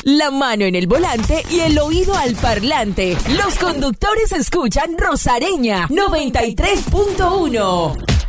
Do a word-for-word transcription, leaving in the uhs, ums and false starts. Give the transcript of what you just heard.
la mano en el volante y el oído al parlante. Los conductores escuchan Rosareña noventa y tres punto uno.